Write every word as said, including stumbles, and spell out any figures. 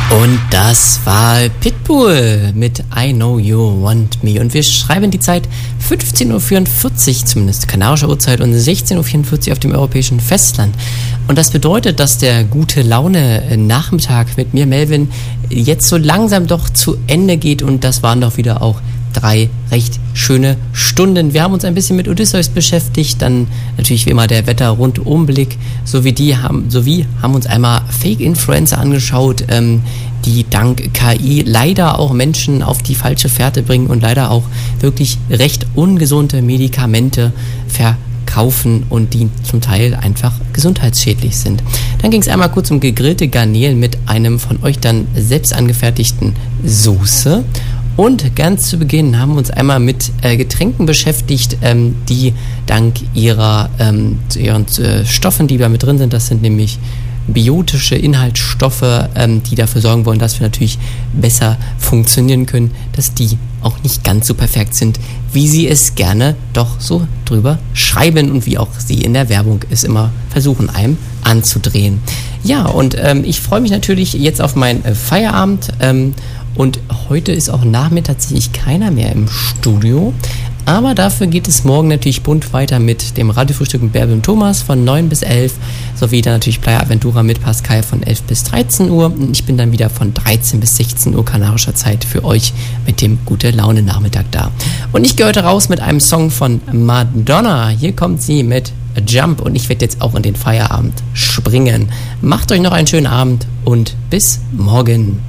Und das war Pitbull mit I Know You Want Me. Und wir schreiben die Zeit fünfzehn Uhr vierundvierzig, zumindest kanarischer Uhrzeit, und sechzehn Uhr vierundvierzig auf dem europäischen Festland. Und das bedeutet, dass der gute Laune Nachmittag mit mir, Melvin, jetzt so langsam doch zu Ende geht. Und das waren doch wieder auch drei recht schöne Stunden. Wir haben uns ein bisschen mit Odysseus beschäftigt, dann natürlich wie immer der Wetter-Rundumblick, sowie die haben, sowie haben uns einmal Fake-Influencer angeschaut, ähm, die dank K I leider auch Menschen auf die falsche Fährte bringen und leider auch wirklich recht ungesunde Medikamente verkaufen und die zum Teil einfach gesundheitsschädlich sind. Dann ging es einmal kurz um gegrillte Garnelen mit einem von euch dann selbst angefertigten Soße. Und ganz zu Beginn haben wir uns einmal mit äh, Getränken beschäftigt, ähm, die dank ihrer ähm, ihren äh, Stoffen, die da mit drin sind, das sind nämlich biotische Inhaltsstoffe, ähm, die dafür sorgen wollen, dass wir natürlich besser funktionieren können, dass die auch nicht ganz so perfekt sind, wie sie es gerne doch so drüber schreiben und wie auch sie in der Werbung es immer versuchen, einem anzudrehen. Ja, und ähm, ich freue mich natürlich jetzt auf meinen äh, Feierabend, ähm, und heute ist auch Nachmittag tatsächlich keiner mehr im Studio. Aber dafür geht es morgen natürlich bunt weiter mit dem Radiofrühstück mit Bärbel und Thomas von neun bis elf. Sowie dann natürlich Playa Aventura mit Pascal von elf bis dreizehn Uhr. Und ich bin dann wieder von dreizehn bis sechzehn Uhr kanarischer Zeit für euch mit dem Gute-Laune-Nachmittag da. Und ich gehe heute raus mit einem Song von Madonna. Hier kommt sie mit Jump und ich werde jetzt auch in den Feierabend springen. Macht euch noch einen schönen Abend und bis morgen.